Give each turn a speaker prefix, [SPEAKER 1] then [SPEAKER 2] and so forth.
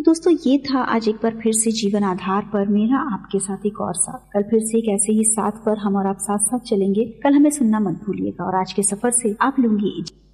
[SPEAKER 1] दोस्तों ये था आज एक बार फिर से जीवन आधार पर मेरा आपके साथ एक और साथ। कल फिर से एक ऐसे ही साथ पर हम और आप साथ साथ चलेंगे। कल हमें सुनना मत भूलिएगा और आज के सफर से आप लूंगी इजाजत।